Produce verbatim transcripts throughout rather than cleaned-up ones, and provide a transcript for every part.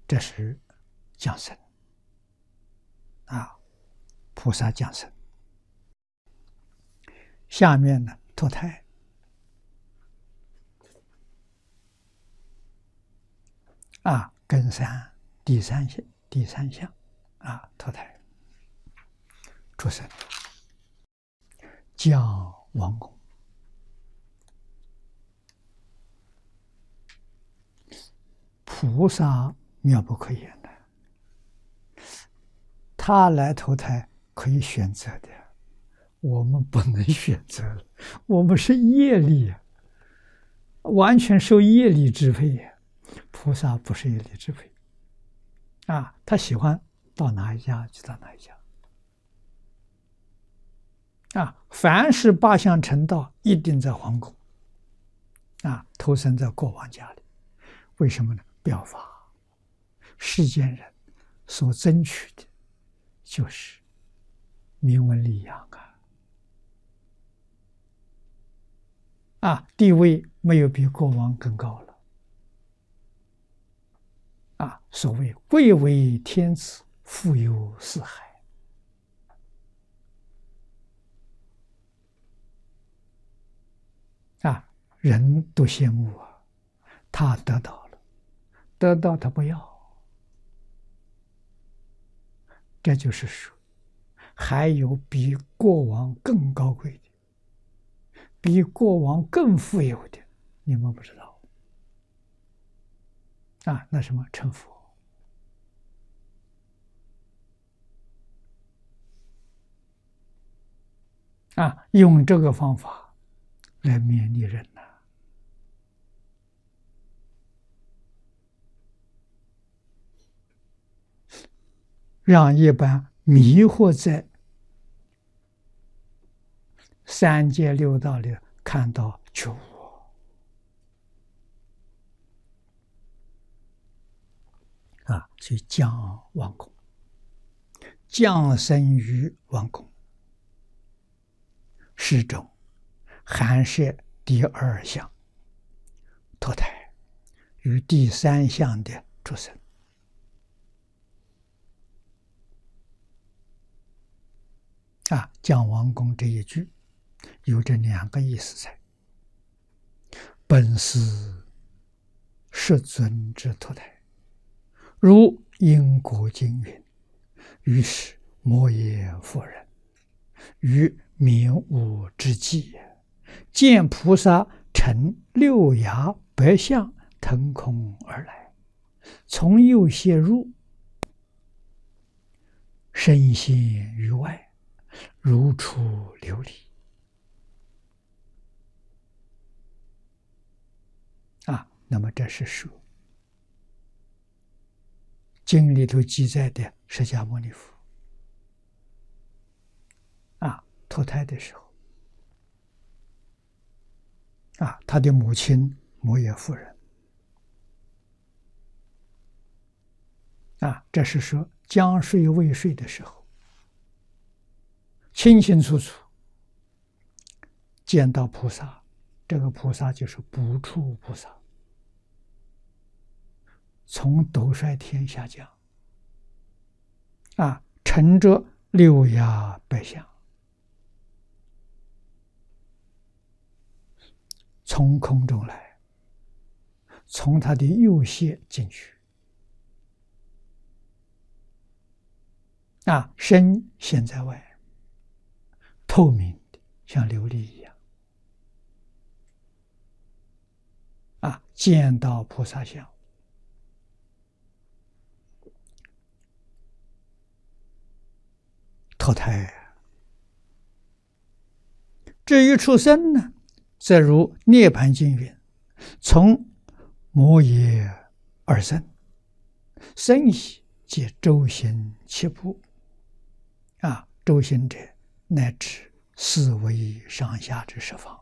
这是降生啊，菩萨降生。下面呢，脱胎啊，根三第三项，第三项啊，脱胎出生，降王宫。菩萨妙不可言的，他来投胎可以选择的，我们不能选择了，我们是业力，完全受业力支配。菩萨不是业力支配啊，他喜欢到哪一家就到哪一家啊。凡是八相成道，一定在皇宫啊，投生在国王家里。为什么呢？表法，世间人所争取的就是名闻利养啊！啊，地位没有比国王更高了啊！所谓贵为天子，富有四海啊！人都羡慕啊，他得到了，得到他不要，这就是说，还有比国王更高贵的，比国王更富有的，你们不知道啊？那什么成佛啊？用这个方法来勉励人呐、啊，让一般迷惑在三界六道里看到觉悟啊，所以降王宫，降生于王宫，是种含摄第二项脱胎与第三项的出生啊。降王宫这一句有这两个意思在，本是世尊之脱胎，如因果经云，于是摩耶夫人于明悟之际，见菩萨乘六牙白象腾空而来，从右胁入，身现于外，如出琉璃啊。那么这是说经里头记载的释迦牟尼佛啊，脱胎的时候啊，他的母亲摩耶夫人啊，这是说将睡未睡的时候，清清楚楚见到菩萨，这个菩萨就是不处菩萨，从斗率天下降啊，乘着六牙白象，从空中来，从他的右胁进去啊，身现在外，透明的像琉璃一样啊，见到菩萨像，脱胎。至于出生呢，则如涅盘经云，从摩耶而生，生已皆周行七步啊，周行者乃至四维上下之十方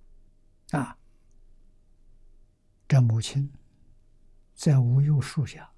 啊。这母亲在无忧树下